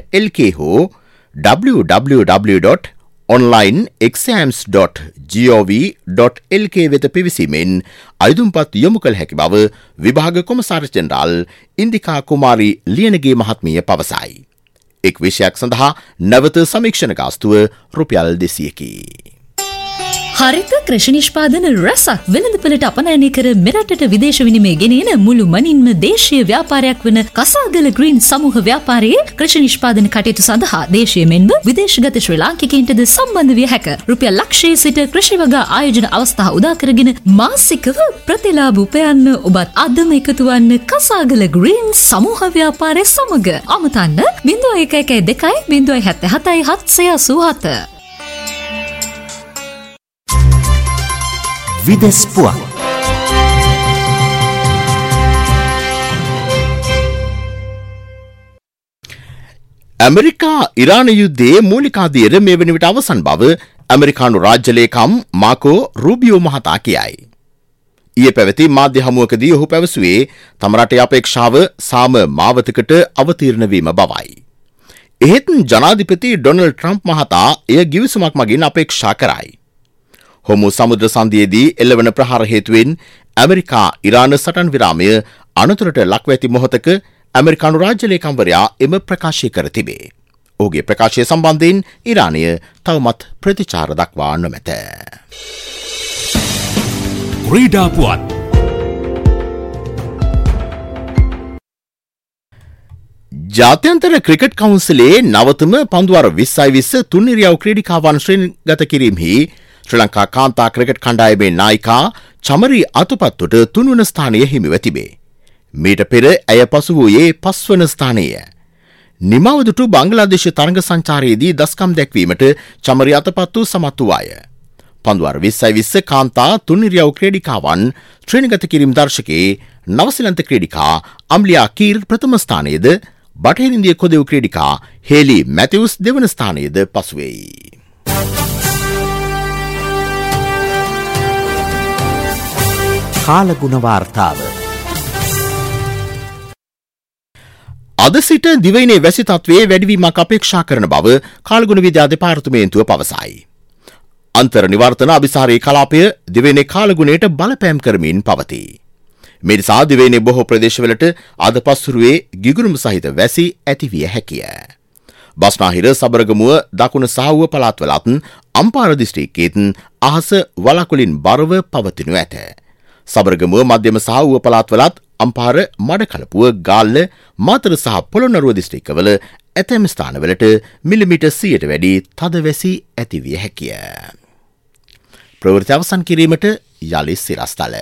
www.onlineexams.lk හෝ www.onlineexams.gov.lk වෙත පිවිසීමෙන් අයදුම්පත් යොමු කළ හැකි බව විභාග කොමසාරිස් ජෙනරාල් ඉන්දිකා කුමාරි ලියනගේ මහත්මිය පවසයි. එක් විෂයක් සඳහා නැවත සමීක්ෂණ ගාස්තුව රුපියල් 200කි. හරිත කෘෂි නිෂ්පාදන රසක් වෙළඳපොළට අපනයනය කර මෙරටට විදේශ විනිමය ගෙනෙන මුළු මනින්ම දේශීය ව්‍යාපාරයක් වන කසාගල ග්‍රීන් සමූහ ව්‍යාපාරයේ කෘෂි නිෂ්පාදන කටයුතු සඳහා දේශීය මෙන්ම විදේශගත ශ්‍රී ලාංකිකයින්ටද සම්බන්ධ විය හැක. රුපියල් ලක්ෂයේ සිට කෘෂි වගා ආයෝජන අවස්ථා උදා කරගෙන මාසිකව ප්‍රතිලාභ උපයන්න ඔබත් අදම එකතු වන්න කසාගල ග්‍රීන් සමූහ ව්‍යාපාරය සමග. අමතන්න 0112 077 787. විදෙස් පුවත්. ඇමරිකා ඉරාන යුද්ධයේ මූලිකාධීර මේ වන විට අවසන් බව ඇමරිකානු රාජ්‍ය ලේකම් මාකෝ රූබියෝ මහතා කියයි. ඊයේ පැවති මාධ්‍ය හමුවකදී ඔහු පැවසුවේ තම රටේ අපේක්ෂාව සාම මාවතකට අවතීර්ණ වීම බවයි. එහෙත් ජනාධිපති ඩොනල්ඩ් ට්‍රම්ප් මහතා එය ගිවිසුමක් මගින් අපේක්ෂා කරයි. හොමු සමුද්‍ර සන්ධියේදී එළවන ප්‍රහාර හේතුවෙන් ඇමරිකා ඉරාන සටන් විරාමය අනතුරට ලක්ව ඇති මොහොතක ඇමරිකානු රාජ්‍ය ලේකම්වරයා එම ප්‍රකාශය කර තිබේ. ඔහුගේ ප්‍රකාශය සම්බන්ධයෙන් ඉරානය තවමත් ප්‍රතිචාර දක්වා නොමැත. ක්‍රීඩා පුවත්. ජාත්‍යන්තර ක්‍රිකට් කවුන්සිලේ නවතම පන්දුවර 2020 තුන්නිරියව් ක්‍රීඩිකාවන් ශ්‍රේණිගත කිරීමෙහි ශ්‍රී ලංකා කාන්තා ක්‍රිකට් කණ්ඩායමේ නායිකා චමරි අතුපත්තුට 3 වන ස්ථානය හිමිව තිබේ. මීට පෙර ඇය පසු වූයේ 5 වන ස්ථානය. නිමවදුටු බංග්ලාදේශ තරඟ සංචාරයේදී දස්කම් දැක්වීමට චමරි අතුපත්තු සමත් වූවාය. පන්දුවර 2020 කාන්තා තුන්නිරියව් ක්‍රීඩිකාවන් ශ්‍රේණිගත කිරීම දර්ශකයේ නවසීලන්ත ක්‍රීඩිකා අම්ලියා කීර් ප්‍රථම ස්ථානයේද බටහිර ඉන්දිය කොදෙව් ක්‍රීඩිකා හේලි මැතිව්ස් දෙවන ස්ථානයේද පසුවෙයි. කාලගුණ වාර්තාව. අද සිට දිවයිනේ වැසි තත්වයේ වැඩිවීමක් අපේක්ෂා කරන බව කාලගුණ විද්‍යා දෙපාර්තමේන්තුව පවසයි. අන්තර් නිවර්තන අභිසාරී කලාපය දිවයිනේ කාලගුණයට බලපෑම් කරමින් පවතී. මේ නිසා දිවයිනේ බොහෝ ප්‍රදේශවලට අද පස්වරුවේ ගිගුරුම් සහිත වැසි ඇතිවිය හැකිය. බස්නාහිර සබරගමුව දකුණ සහුව පළාත්වලත් අම්පාර දිස්ත්‍රික්කයේත් අහස වළකුලින් බරව පවතිනු ඇත. සබරගමුව මධ්‍යම සහුව පළාත්වලත් අම්පාර මඩකලපුව ගාල්ල මාතර සහ පොළොන්නරුව දිස්ත්‍රික්කවල ඇතැම් ස්ථානවලට මිලිමීටර් 100ට වැඩි තද වැසි ඇතිවිය හැකිය. ප්‍රවෘත්ති අවසන් කිරීමට යලි සිරස්තල.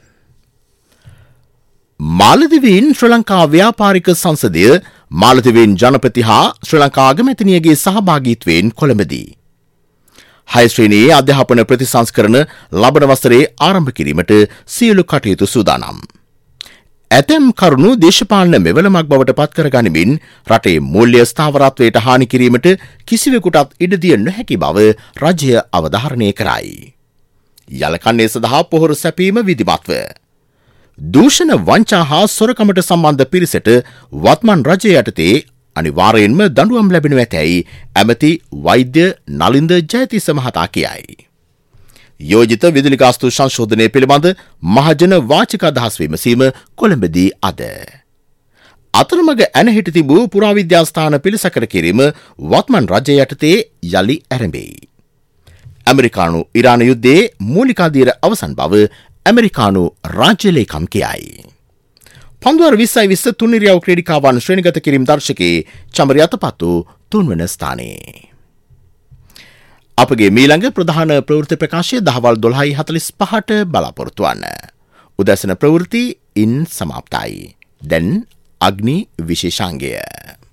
මාලදිවයින් ශ්‍රී ලංකා ව්‍යාපාරික සංසදය මාලදිවයින් ජනපති හා ශ්‍රී ලංකා අගමැතිනියගේ සහභාගීත්වයෙන් කොළඹදී 6 ශ්‍රේණියේ අධ්‍යාපන ප්‍රතිසංස්කරණ ලබන වසරේ ආරම්භ කිරීමට සියලු කටයුතු සූදානම්. ඇතැම් කරුණු දේශපාලන මෙවලමක් බවට පත් කරගනිමින් රටේ මූල්‍ය ස්ථාවරත්වයට හානි කිරීමට කිසිවෙකුටත් ඉඩ දිය නොහැකි බව රජය අවධාරණය කරයි. යලකන්නේ සඳහා පොහොර සැපීම විධිමත්ව. දූෂණ වංචා හා සොරකමට සම්බන්ධ පිරිසට වත්මන් රජය යටතේ අනිවාර්යෙන්ම දඬුවම් ලැබෙනු ඇතැයි ඇමති වෛද්‍ය නලින්ද ජයතිස්ස මහතා කියයි. යෝජිත විදුලි ගාස්තු සංශෝධනය පිළිබඳ මහජන වාචික අදහස් විමසීම කොළඹදී අද. අතරමඟ ඇනහිට තිබූ පුරාවිද්‍යාස්ථාන පිළිසකර කිරීම වත්මන් රජය යටතේ යලි ඇරඹෙයි. ඇමරිකානු ඉරාන යුද්ධයේ මූලිකාධීර අවසන් බව ඇමරිකානු රාජ්‍ය ලේකම් කියයි. පන්දුවර 2020 තුන්නිරියව් ක්‍රීඩිකාවන් ශ්‍රේණිගත කිරීම දර්ශකයේ චමරි අතපත්තු 3 වන ස්ථානයේ. අපගේ මීළඟ ප්‍රධාන ප්‍රවෘත්ති ප්‍රකාශය දහවල් 12:45ට බලාපොරොත්තු වන්න. උදැසන ප්‍රවෘත්ති ඉන් සමාප්තයි. දැන් අග්නි විශේෂාංගය.